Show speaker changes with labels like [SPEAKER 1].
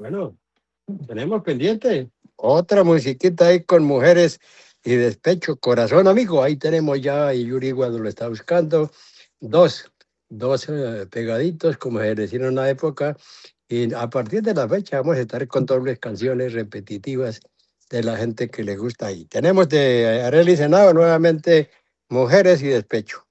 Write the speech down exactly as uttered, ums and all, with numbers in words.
[SPEAKER 1] Bueno, tenemos pendiente otra musiquita ahí con mujeres y despecho. Corazón amigo, ahí tenemos ya, y Yuri cuando lo está buscando, dos, dos eh, pegaditos, como se decía en una época. Y a partir de la fecha vamos a estar con dobles canciones repetitivas de la gente que le gusta ahí. Tenemos de Arely Senado nuevamente Mujeres y Despecho.